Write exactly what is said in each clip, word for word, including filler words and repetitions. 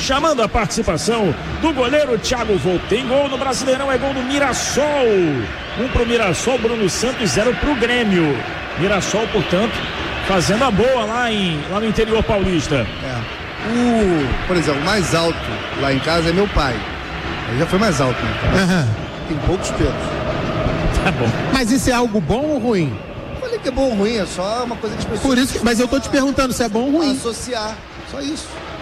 chamando a participação do goleiro Thiago Volpe. Tem gol no Brasileirão, é gol do Mirassol. Um pro Mirassol, Bruno Santos, zero pro Grêmio. Mirassol, portanto, fazendo a boa lá, em, lá no interior paulista. É. O, por exemplo, o mais alto lá em casa é meu pai. Ele já foi mais alto, né? Uhum. Tem poucos pelos. Tá bom. Mas isso é algo bom ou ruim? Não falei que é bom ou ruim, é só uma coisa que as pessoas... Por isso que, mas eu tô te perguntando se é bom ou ruim. Associar, só isso.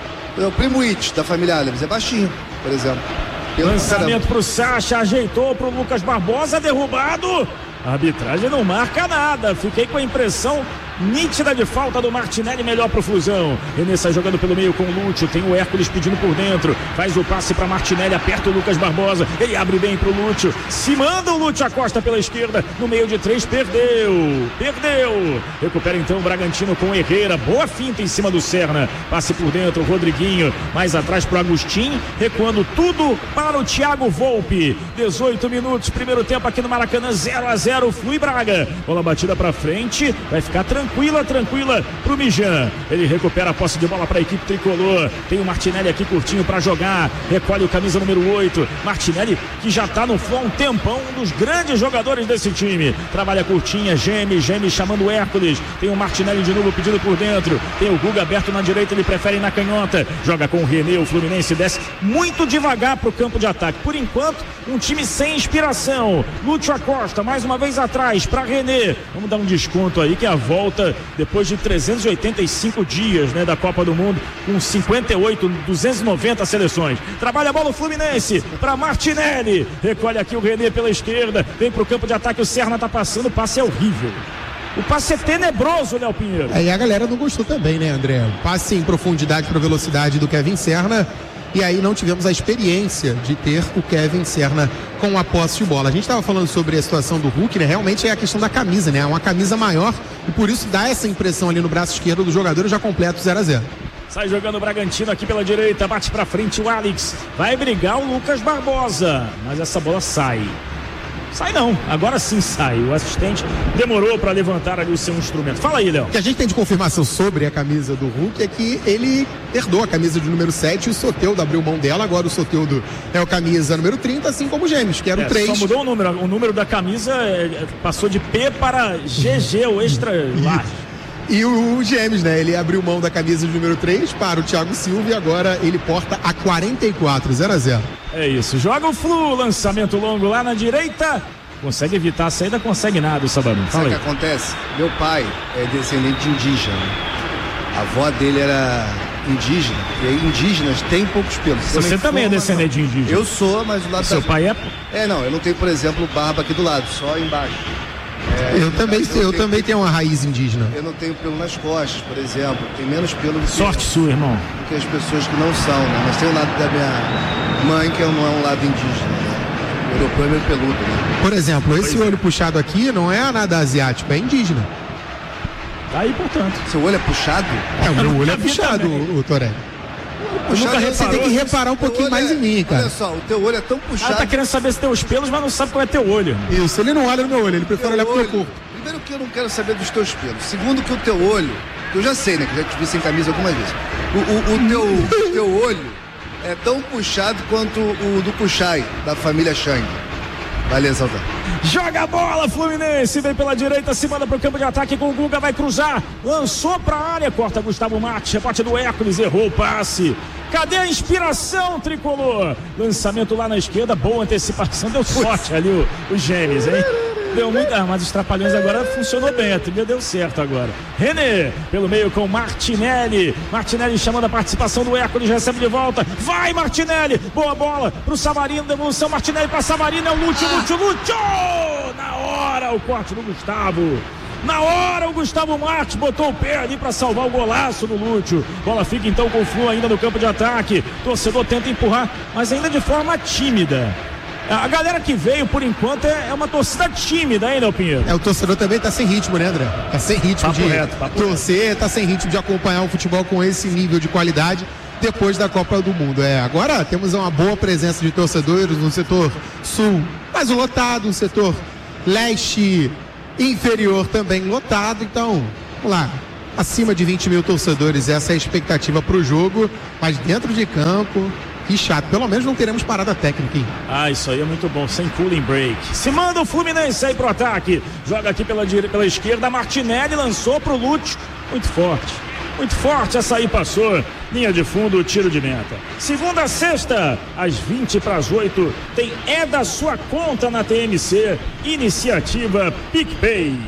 O primo It da família Alves é baixinho, por exemplo. Pelo Lançamento pro Sacha, ajeitou pro Lucas Barbosa, derrubado. A arbitragem não marca nada. Fiquei com a impressão nítida de falta do Martinelli, melhor pro Flusão. René sai jogando pelo meio com o Lúcio, tem o Hércules pedindo por dentro, faz o passe pra Martinelli, aperta o Lucas Barbosa, ele abre bem pro Lúcio, se manda o Lúcio Acosta pela esquerda, no meio de três, perdeu, perdeu, recupera então o Bragantino com o Herrera, boa finta em cima do Serna, passe por dentro, o Rodriguinho, mais atrás pro Agostinho, recuando tudo para o Thiago Volpe. Dezoito minutos, primeiro tempo aqui no Maracanã, zero a zero, Flui Braga, bola batida pra frente, vai ficar tranquilo. Tranquila, tranquila pro Mijan. Ele recupera a posse de bola para a equipe tricolor. Tem o Martinelli aqui curtinho para jogar. Recolhe o camisa número oito. Martinelli, que já tá no flow há um tempão, um dos grandes jogadores desse time. Trabalha curtinha, geme, geme chamando o Hércules. Tem o Martinelli de novo pedindo por dentro. Tem o Guga aberto na direita, ele prefere ir na canhota. Joga com o René, o Fluminense desce muito devagar pro campo de ataque. Por enquanto, um time sem inspiração. Lúcio Acosta, mais uma vez atrás para René. Vamos dar um desconto aí que a volta depois de trezentos e oitenta e cinco dias, né, da Copa do Mundo, com cinquenta e oito, duzentas e noventa seleções. Trabalha a bola o Fluminense para Martinelli, recolhe aqui o René pela esquerda, vem pro campo de ataque, o Serna tá passando, o passe é horrível. O passe é tenebroso, Léo Pinheiro. É, e a galera não gostou também, né, André? Passe em profundidade para velocidade do Kevin Serna. E aí não tivemos a experiência de ter o Kevin Serna com a posse de bola. A gente estava falando sobre a situação do Hulk, né? Realmente é a questão da camisa, né? É uma camisa maior e por isso dá essa impressão ali no braço esquerdo do jogador e já completa o zero a zero. Sai jogando o Bragantino aqui pela direita, bate pra frente o Alex. Vai brigar o Lucas Barbosa, mas essa bola sai. Sai não, agora sim sai. O assistente demorou para levantar ali o seu instrumento. Fala aí, Léo. O que a gente tem de confirmação sobre a camisa do Hulk é que ele herdou a camisa de número sete e o Soteldo abriu mão dela. Agora o Soteldo é o camisa número trinta, assim como o Gêmeos, que era é, o três. Só mudou o número. O número da camisa é, passou de P para G G, o extra large. E o, o Gêmeos, né? Ele abriu mão da camisa de número três para o Thiago Silva e agora ele porta a quarenta e quatro, zero a zero. É isso, joga o Flu, lançamento longo lá na direita, consegue evitar a saída, consegue nada o Sabarino. Sabe o que acontece? Meu pai é descendente de indígena, a avó dele era indígena, e aí indígenas têm poucos pelos. Você também é descendente de indígena? Eu sou, mas do lado Seu da... pai é? É, não, eu não tenho, por exemplo, barba aqui do lado, só embaixo. É, eu também, eu, eu tenho, também tenho uma raiz indígena. Eu não tenho pelo nas costas, por exemplo. Tem menos pelo do que, sorte sua, irmão, do que as pessoas que não são, né? Mas tem o lado da minha mãe que não é um lado indígena, né? O europeu é meio peludo, né? Por exemplo, esse olho puxado aqui não é nada asiático, é indígena. Tá aí, portanto. Seu olho é puxado? É, o meu olho é puxado, o, o Toré. Nunca você tem que reparar um pouquinho mais é, em mim, cara. Olha só, o teu olho é tão puxado. Ela tá querendo saber se tem os pelos, mas não sabe qual é teu olho. Isso, ele não olha no meu olho, ele prefere olhar pro meu corpo. Primeiro que eu não quero saber dos teus pelos. Segundo que o teu olho, que eu já sei, né, que eu já te vi sem camisa algumas vezes. O, o, o, teu, o teu olho é tão puxado quanto o do Kuchai, da família Shang. Valeu, Saltão. Joga a bola, Fluminense, vem pela direita, se manda pro campo de ataque com o Guga, vai cruzar, lançou pra área, corta Gustavo Marques, rebote do Hércules, errou o passe. Cadê a inspiração, tricolor? Lançamento lá na esquerda, boa antecipação, deu sorte ali o, o Gêmeos, hein? Deu muito, ah, mas os Trapalhões agora funcionou bem, a trilha deu certo agora. René, pelo meio com Martinelli. Martinelli chamando a participação do Hércules, recebe de volta. Vai, Martinelli, boa bola pro Savarino, devolução, Martinelli pra Savarino, é o Lúcio, Lúcio, Lúcio! Na hora, o corte do Gustavo. Na hora o Gustavo Marques botou o pé ali para salvar o golaço do Lúcio. Bola fica então com o Flu ainda no campo de ataque. Torcedor tenta empurrar, mas ainda de forma tímida. A galera que veio, por enquanto, é uma torcida tímida, hein, Léo Pinheiro? É, o torcedor também tá sem ritmo, né, André? Tá sem ritmo papo de reto, papo torcer, reto. Tá sem ritmo de acompanhar o futebol com esse nível de qualidade depois da Copa do Mundo. É, agora temos uma boa presença de torcedores no setor sul, mais lotado, no setor leste inferior também lotado, então, vamos lá. acima de vinte mil torcedores, essa é a expectativa para o jogo, mas dentro de campo, que chato, pelo menos não teremos parada técnica, hein? Ah, isso aí é muito bom, sem cooling break. Se manda o Fluminense aí pro ataque, joga aqui pela, dire... pela esquerda, Martinelli lançou pro Lúcio, muito forte, muito forte, essa aí passou, linha de fundo, tiro de meta. Segunda a sexta, às vinte para as oito, tem É da Sua Conta na T M C, iniciativa PicPay.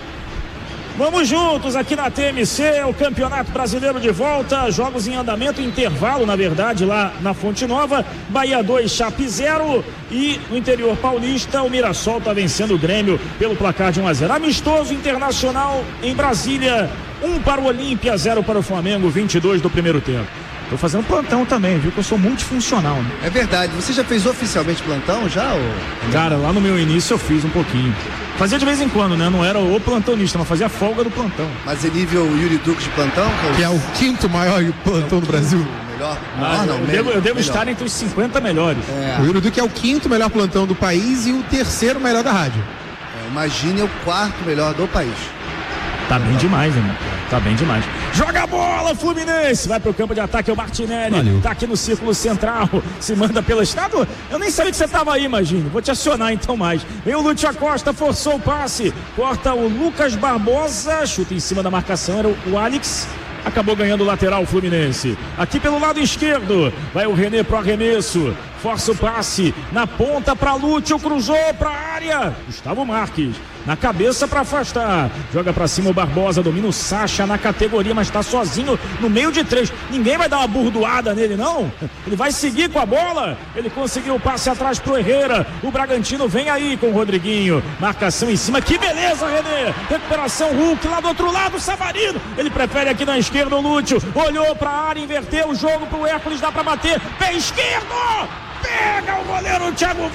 Vamos juntos aqui na T M C, o Campeonato Brasileiro de volta, jogos em andamento, intervalo na verdade lá na Fonte Nova, Bahia dois, Chape zero, e no interior paulista o Mirassol está vencendo o Grêmio pelo placar de um a zero. Amistoso Internacional em Brasília, um para o Olímpia, zero para o Flamengo, vinte e dois do primeiro tempo. Tô fazendo plantão também, viu? Que eu sou multifuncional, né? É verdade. Você já fez oficialmente plantão já? Ou... Cara, lá no meu início eu fiz um pouquinho. Fazia de vez em quando, né? Não era o plantonista, mas fazia folga do plantão. Mas é nível Yuri Duque de plantão? Que é o quinto maior plantão do Brasil. Melhor? Ah, não, não, eu, devo, eu devo estar entre os cinquenta melhores. É. O Yuri Duque é o quinto melhor plantão do país e o terceiro melhor da rádio. É, imagine o quarto melhor do país. Tá bem demais, hein? Tá bem demais. Joga a bola, Fluminense! Vai pro campo de ataque, é o Martinelli. Valeu. Tá aqui no círculo central. Se manda pela estrada. Eu nem sabia que você tava aí, imagina. Vou te acionar então mais. Vem o Lúcio Acosta, forçou o passe. Corta o Lucas Barbosa. Chuta em cima da marcação, era o Alex. Acabou ganhando o lateral Fluminense. Aqui pelo lado esquerdo. Vai o René pro arremesso. Força o passe. Na ponta para Lúcio. Cruzou pra área. Gustavo Marques. Na cabeça para afastar. Joga para cima o Barbosa. Domina o Sacha na categoria, mas tá sozinho no meio de três. Ninguém vai dar uma burdoada nele, não. Ele vai seguir com a bola. Ele conseguiu o passe atrás pro Herrera. O Bragantino vem aí com o Rodriguinho. Marcação em cima. Que beleza, René. Recuperação Hulk lá do outro lado. Savarino. Ele prefere aqui na esquerda o Lúcio. Olhou pra área, inverteu o jogo pro Hércules. Dá pra bater. Pé esquerdo. Pega o goleiro Thiago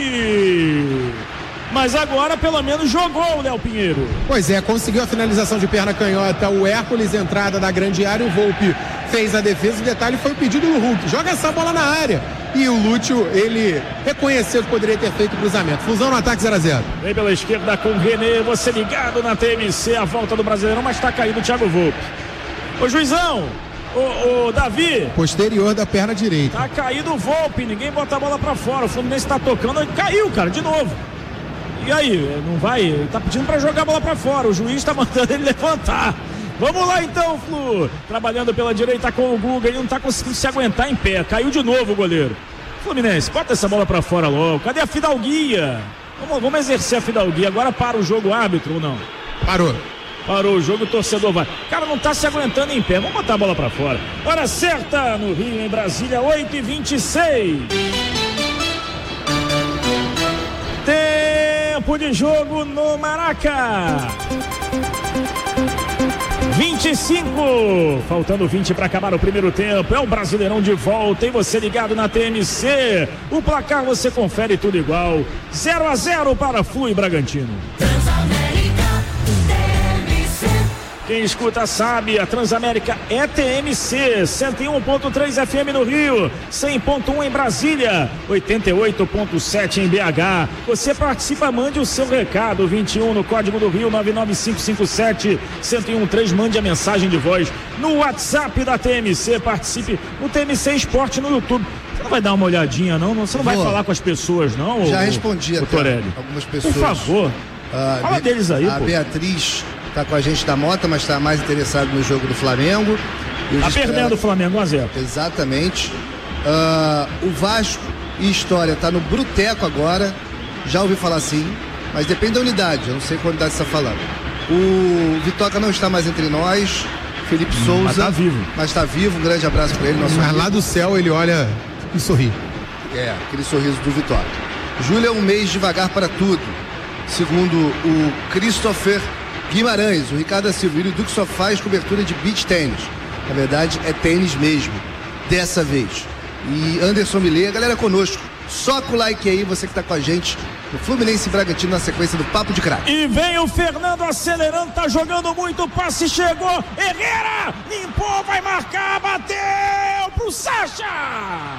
Volpi. Mas agora pelo menos jogou o Léo Pinheiro. Pois é, conseguiu a finalização de perna canhota o Hércules, entrada da grande área, o Volpi fez a defesa, o detalhe foi o pedido do Hulk, joga essa bola na área, e o Lúcio, ele reconheceu que poderia ter feito o cruzamento. Fusão no ataque zero a zero. Vem pela esquerda com o René, você ligado na T M C, a volta do Brasileirão, mas tá caído o Thiago Volpi. Ô Juizão, ô, ô Davi, posterior da perna direita, tá caído o Volpi, ninguém bota a bola pra fora, o Fluminense tá tocando, caiu, cara, de novo. E aí, não vai? Ele tá pedindo pra jogar a bola pra fora. O juiz tá mandando ele levantar. Vamos lá então, Flu. Trabalhando pela direita com o Guga. Ele não tá conseguindo se aguentar em pé. Caiu de novo o goleiro. Fluminense, bota essa bola pra fora logo. Cadê a fidalguia? Vamos, vamos exercer a fidalguia. Agora para o jogo, árbitro ou não? Parou. Parou o jogo, o torcedor vai. O cara não tá se aguentando em pé. Vamos botar a bola pra fora. Hora certa no Rio, em Brasília, oito e vinte e seis. Tempo de jogo no Maraca. vinte e cinco, faltando vinte para acabar o primeiro tempo. É o Brasileirão de volta e você ligado na T M C. O placar você confere tudo igual. zero a zero para Flu e Bragantino. Quem escuta sabe, a Transamérica é T M C, cento e um ponto três F M no Rio, cem ponto um em Brasília, oitenta e oito ponto sete em B H. Você participa, mande o seu recado, vinte e um no código do Rio, nove nove cinco cinco sete, um zero um três, mande a mensagem de voz no WhatsApp da T M C, participe no T M C Esporte no YouTube. Você não vai dar uma olhadinha não? Você não vai Boa. falar com as pessoas não? Já o, respondi o, até Torelli. Algumas pessoas. Por favor, uh, fala Be- deles aí, A pô. Beatriz está com a gente da Mota, mas está mais interessado no jogo do Flamengo. Está perdendo o Flamengo um a zero. Exatamente. Uh, o Vasco e História está no Bruteco agora. Já ouvi falar assim, mas depende da unidade. Eu não sei qual unidade você está falando. O Vitoca não está mais entre nós. Felipe hum, Souza. Mas está vivo. Mas está vivo. Um grande abraço para ele. Nosso mas amigo. Lá do céu ele olha e sorri. É, aquele sorriso do Vitória. Júlia é um mês devagar para tudo. Segundo o Christopher Guimarães, o Ricardo da Silva, o Duque só faz cobertura de beach tênis. Na verdade, é tênis mesmo, dessa vez. E Anderson Millet, a galera conosco. Soca o like aí, você que tá com a gente no Fluminense e Bragantino na sequência do Papo de Craque. E vem o Fernando acelerando, tá jogando muito, o passe chegou, Herrera, limpou, vai marcar, bateu pro Sacha!